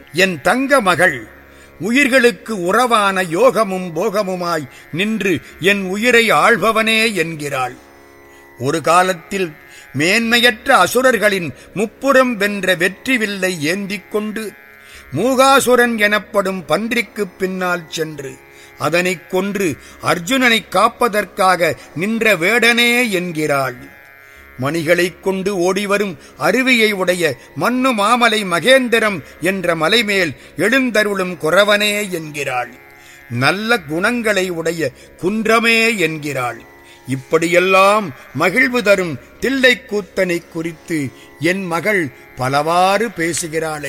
என் தங்க மகள் உயிர்களுக்கு உறவான யோகமும் போகமுமாய் நின்று என் உயிரை ஆள்பவனே என்கிறாள். ஒரு காலத்தில் மேன்மையற்ற அசுரர்களின் முப்புறம் வென்ற வெற்றி வில்லை ஏந்திக் கொண்டு மூகாசுரன் எனப்படும் பன்றிக்குப் பின்னால் சென்று அதனைக் கொன்று அர்ஜுனனைக் காப்பதற்காக நின்ற வேடனே என்கிறாள். மணிகளைக் கொண்டு ஓடிவரும் அருவியை உடைய மன்னு மாமலை மகேந்திரம் என்ற மலைமேல் எழுந்தருளும் குறவனே என்கிறாள். நல்ல குணங்களை உடைய குன்றமே என்கிறாள். இப்படியெல்லாம் மகிழ்வு தரும் தில்லைக்கூத்தனை குறித்து என் மகள் பலவாறு பேசுகிறாளே.